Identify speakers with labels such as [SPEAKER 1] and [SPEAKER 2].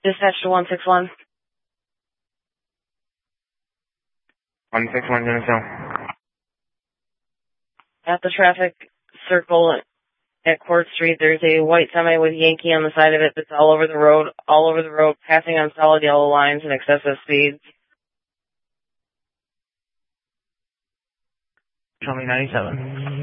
[SPEAKER 1] Dispatch to 161.
[SPEAKER 2] 161, Geneseo.
[SPEAKER 1] At the traffic circle at Court Street, there's a white semi with Yankee on the side of it that's all over the road, passing on solid yellow lines and excessive speeds.
[SPEAKER 2] Show me 97.